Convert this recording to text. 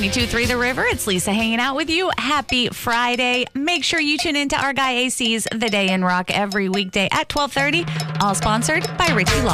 92.3 The River. It's Lisa hanging out with you. Happy Friday. Make sure you tune into our guy AC's The Day in Rock every weekday at 12:30. All sponsored by Richie Law.